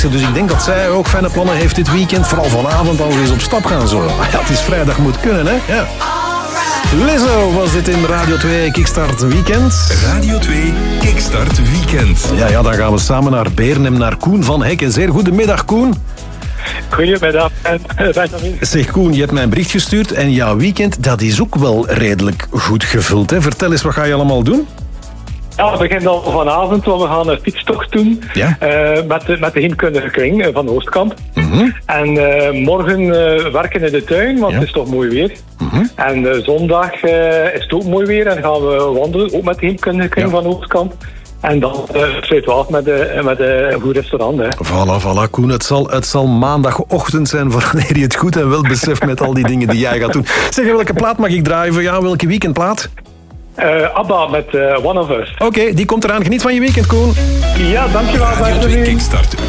Dus ik denk dat zij ook fijne plannen heeft dit weekend. Vooral vanavond als we eens op stap gaan zo. Ja, het is vrijdag, moet kunnen, hè? Ja. Lizzo was dit in Radio 2 Kickstart Weekend. Radio 2 Kickstart Weekend. Ja, dan gaan we samen naar Beernem, naar Koen van Hekken. Zeer goedemiddag, Koen. Goedemiddag, Benjamin. Zeg Koen, je hebt mij een bericht gestuurd en jouw weekend, dat is ook wel redelijk goed gevuld, hè? Vertel eens, wat ga je allemaal doen? Ja, het begint al vanavond, want we gaan een fietstocht doen met de heemkundige kring van Oostkamp. Mm-hmm. En morgen werken in de tuin, want het is toch mooi weer. Mm-hmm. En zondag is het ook mooi weer en gaan we wandelen, ook met de heemkundige kring van Oostkamp. En dan sluiten we af met een goed restaurant. Hè. Voilà, Koen. Het zal maandagochtend zijn voor wanneer je het goed en wel beseft met al die dingen die jij gaat doen. Zeg, welke plaat mag ik draaien voor jou? Welke weekendplaat? ABBA met One of Us. Oké, die komt eraan. Geniet van je weekend, Koen. Ja, dankjewel. Radio 2 Kickstart